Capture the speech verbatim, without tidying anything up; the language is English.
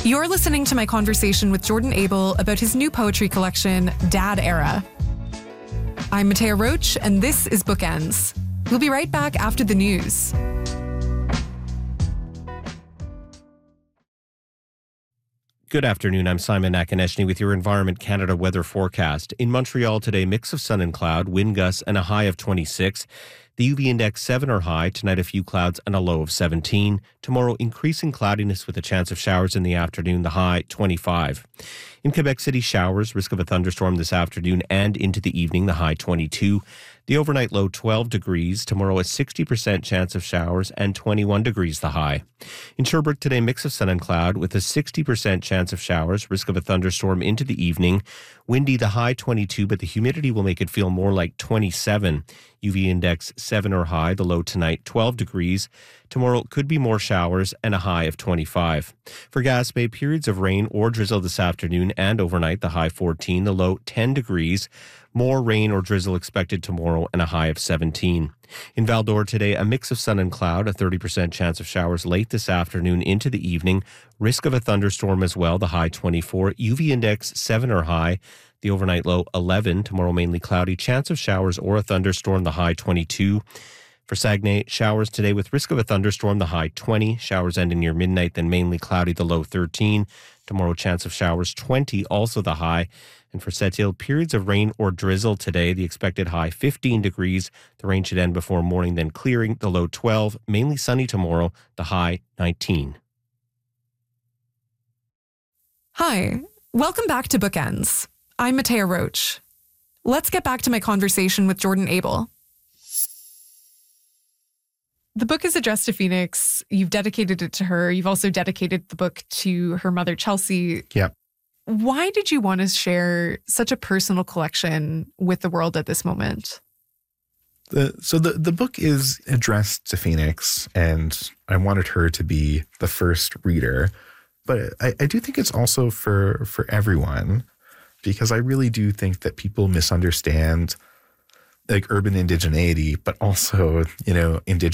You're listening to my conversation with Jordan Abel about his new poetry collection, Dad Era. I'm Matea Roach, and this is Bookends. We'll be right back after the news. Good afternoon. I'm Simon Nakonechny with your Environment Canada weather forecast. In Montreal today, mix of sun and cloud, wind gusts, and a high of twenty-six. The U V index seven or high. Tonight, a few clouds and a low of seventeen. Tomorrow, increasing cloudiness with a chance of showers in the afternoon, the high twenty-five. In Quebec City, showers, risk of a thunderstorm this afternoon and into the evening, the high twenty-two. The overnight low twelve degrees. Tomorrow, a sixty percent chance of showers and twenty-one degrees, the high. In Sherbrooke today, mix of sun and cloud with a sixty percent chance of showers, risk of a thunderstorm into the evening. Windy, the high twenty-two, but the humidity will make it feel more like twenty-seven. U V index seven or high, the low tonight twelve degrees. Tomorrow could be more showers and a high of twenty-five. For Gaspé, periods of rain or drizzle this afternoon and overnight, the high fourteen, the low ten degrees. More rain or drizzle expected tomorrow and a high of seventeen. In Val-d'Or today, a mix of sun and cloud, a thirty percent chance of showers late this afternoon into the evening. Risk of a thunderstorm as well, the high twenty-four. U V index seven or high. The overnight low eleven. Tomorrow mainly cloudy. Chance of showers or a thunderstorm, the high twenty-two. For Saguenay, showers today with risk of a thunderstorm, the high twenty. Showers ending near midnight, then mainly cloudy, the low thirteen. Tomorrow, chance of showers twenty, also the high. And for Sept-Îles, periods of rain or drizzle today, the expected high fifteen degrees. The rain should end before morning, then clearing, the low twelve. Mainly sunny tomorrow, the high nineteen. Hi, welcome back to Bookends. I'm Matea Roach. Let's get back to my conversation with Jordan Abel. The book is addressed to Phoenix. You've dedicated it to her. You've also dedicated the book to her mother, Chelsea. Yeah. Why did you want to share such a personal collection with the world at this moment? The, so the, the book is addressed to Phoenix, and I wanted her to be the first reader. But I, I do think it's also for, for everyone, because I really do think that people misunderstand like urban indigeneity, but also, you know, indigenous